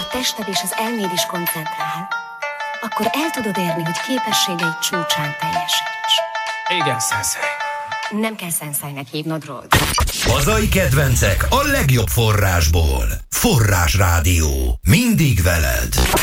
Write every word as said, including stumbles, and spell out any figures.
tested és az elméd is koncentrál, akkor el tudod érni, hogy képességeid csúcsán teljesíts. Igen, szenszei. Nem kell szenszeinek hívnod, Rod. Hazai kedvencek a legjobb forrásból. Forrás Rádió. Mindig veled.